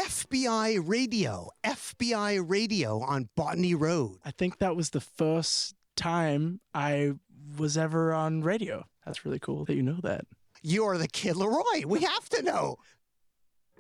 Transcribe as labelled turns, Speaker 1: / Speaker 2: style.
Speaker 1: FBI radio on Botany Road.
Speaker 2: I think that was the first time I was ever on radio. That's really cool that you know that.
Speaker 1: You're the Kid Leroy. We have to know.